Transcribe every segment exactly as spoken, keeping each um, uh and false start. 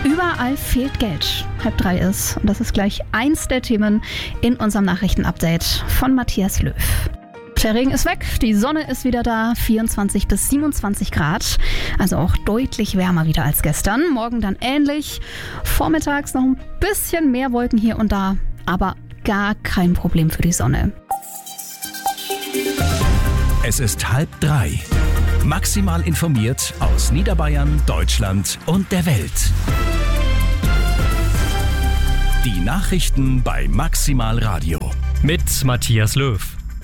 Überall fehlt Geld. Halb drei ist. Und das ist gleich eins der Themen in unserem Nachrichtenupdate von Matthias Löw. Der Regen ist weg, die Sonne ist wieder da, vierundzwanzig bis siebenundzwanzig Grad, also auch deutlich wärmer wieder als gestern. Morgen dann ähnlich, vormittags noch ein bisschen mehr Wolken hier und da, aber gar kein Problem für die Sonne. Es ist halb drei. Maximal informiert aus Niederbayern, Deutschland und der Welt. Die Nachrichten bei Maximal Radio. Mit Matthias Löw.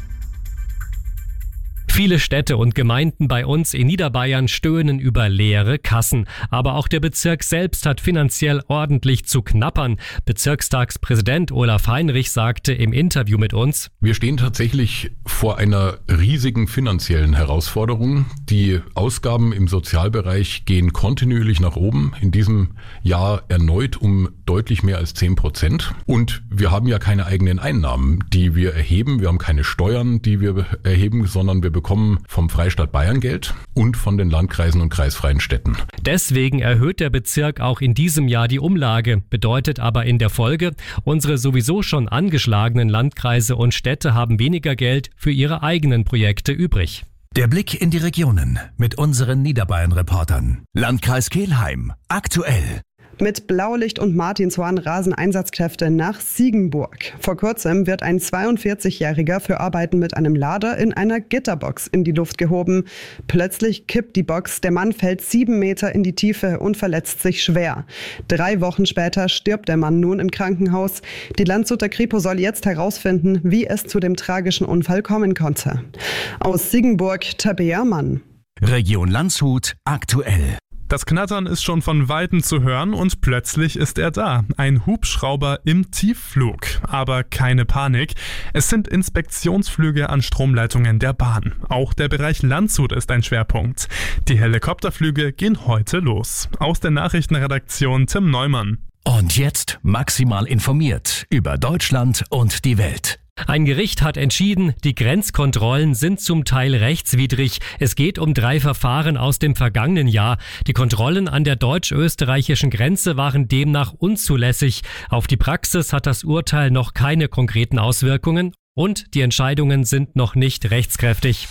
Viele Städte und Gemeinden bei uns in Niederbayern stöhnen über leere Kassen. Aber auch der Bezirk selbst hat finanziell ordentlich zu knappern. Bezirkstagspräsident Olaf Heinrich sagte im Interview mit uns: Wir stehen tatsächlich vor einer riesigen finanziellen Herausforderung. Die Ausgaben im Sozialbereich gehen kontinuierlich nach oben. In diesem Jahr erneut um deutlich mehr als zehn Prozent. Und wir haben ja keine eigenen Einnahmen, die wir erheben. Wir haben keine Steuern, die wir erheben, sondern wir bekommen vom Freistaat Bayern Geld und von den Landkreisen und kreisfreien Städten. Deswegen erhöht der Bezirk auch in diesem Jahr die Umlage, bedeutet aber in der Folge, unsere sowieso schon angeschlagenen Landkreise und Städte haben weniger Geld für ihre eigenen Projekte übrig. Der Blick in die Regionen mit unseren Niederbayern-Reportern. Landkreis Kelheim, aktuell. Mit Blaulicht und Martinshorn rasen Einsatzkräfte nach Siegenburg. Vor kurzem wird ein zweiundvierzigjähriger für Arbeiten mit einem Lader in einer Gitterbox in die Luft gehoben. Plötzlich kippt die Box, der Mann fällt sieben Meter in die Tiefe und verletzt sich schwer. Drei Wochen später stirbt der Mann nun im Krankenhaus. Die Landshuter Kripo soll jetzt herausfinden, wie es zu dem tragischen Unfall kommen konnte. Aus Siegenburg, Tabea Mann. Region Landshut, aktuell. Das Knattern ist schon von Weitem zu hören und plötzlich ist er da. Ein Hubschrauber im Tiefflug. Aber keine Panik. Es sind Inspektionsflüge an Stromleitungen der Bahn. Auch der Bereich Landshut ist ein Schwerpunkt. Die Helikopterflüge gehen heute los. Aus der Nachrichtenredaktion Tim Neumann. Und jetzt maximal informiert über Deutschland und die Welt. Ein Gericht hat entschieden, die Grenzkontrollen sind zum Teil rechtswidrig. Es geht um drei Verfahren aus dem vergangenen Jahr. Die Kontrollen an der deutsch-österreichischen Grenze waren demnach unzulässig. Auf die Praxis hat das Urteil noch keine konkreten Auswirkungen und die Entscheidungen sind noch nicht rechtskräftig.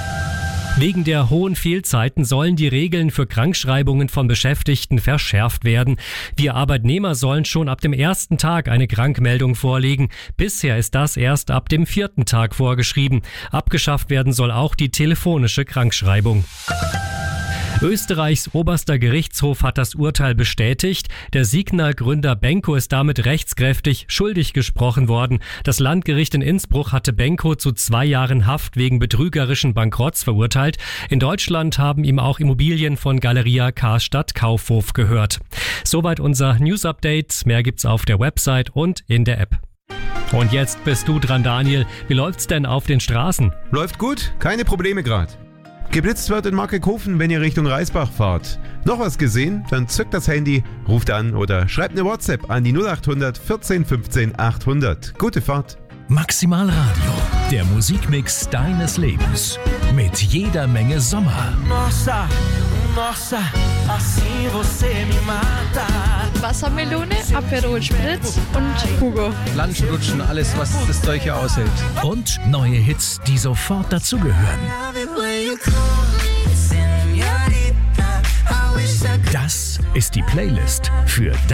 Wegen der hohen Fehlzeiten sollen die Regeln für Krankschreibungen von Beschäftigten verschärft werden. Wir Arbeitnehmer sollen schon ab dem ersten Tag eine Krankmeldung vorlegen. Bisher ist das erst ab dem vierten Tag vorgeschrieben. Abgeschafft werden soll auch die telefonische Krankschreibung. Österreichs oberster Gerichtshof hat das Urteil bestätigt. Der Signa-Gründer Benko ist damit rechtskräftig schuldig gesprochen worden. Das Landgericht in Innsbruck hatte Benko zu zwei Jahren Haft wegen betrügerischen Bankrotts verurteilt. In Deutschland haben ihm auch Immobilien von Galeria Karstadt Kaufhof gehört. Soweit unser News-Update. Mehr gibt's auf der Website und in der App. Und jetzt bist du dran, Daniel. Wie läuft's denn auf den Straßen? Läuft gut, keine Probleme gerade. Geblitzt wird in Markikofen, wenn ihr Richtung Reisbach fahrt. Noch was gesehen? Dann zückt das Handy, ruft an oder schreibt eine WhatsApp an die null acht hundert vierzehn fünfzehn achthundert. Gute Fahrt. Maximal Radio, der Musikmix deines Lebens. Mit jeder Menge Sommer. Nossa, nossa, assim você me mata. Wassermelone, Aperol Spritz und Hugo. Lunchen, alles, was das Zeug hier aushält. Und neue Hits, die sofort dazugehören. Das ist die Playlist für